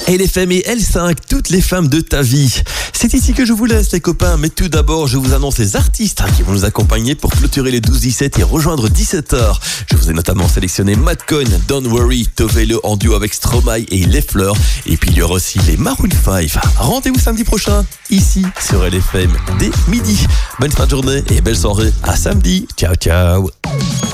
LFM et L5, toutes les femmes de ta vie. C'est ici que je vous laisse les copains, mais tout d'abord je vous annonce les artistes qui vont nous accompagner pour clôturer les 12-17 et rejoindre 17h. Je vous ai notamment sélectionné Madcon, Don't Worry, Tovelo en duo avec Stromae et Les Fleurs. Et puis il y aura aussi les Maroon 5. Rendez-vous samedi prochain, ici sur LFM, dès midi. Bonne fin de journée et belle soirée, à samedi. Ciao ciao.